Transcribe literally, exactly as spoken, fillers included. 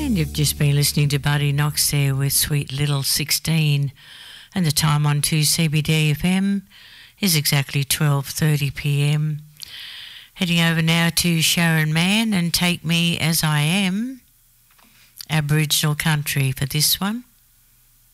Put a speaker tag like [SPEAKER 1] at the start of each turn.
[SPEAKER 1] And you've just been listening to Buddy Knox there with Sweet Little sixteen. And the time on two C B D F M is exactly twelve thirty p m. Heading over now to Sharon Mann and Take Me As I Am, Aboriginal country for this one.